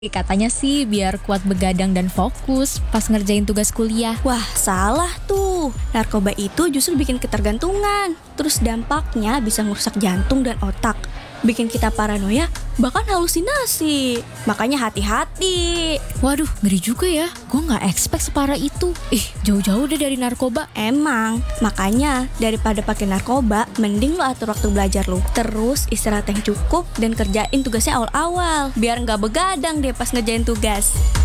Katanya sih biar kuat begadang dan fokus pas ngerjain tugas kuliah. Wah, salah tuh. Narkoba itu justru bikin ketergantungan. Terus dampaknya bisa merusak jantung dan otak. Bikin kita paranoia, bahkan halusinasi. Makanya hati-hati. Waduh, ngeri juga ya. Gue gak expect separah itu. Jauh-jauh deh dari narkoba. Emang, makanya daripada pakai narkoba, mending lo atur waktu belajar lo. Terus istirahat yang cukup dan kerjain tugasnya awal-awal. Biar gak begadang deh pas ngerjain tugas.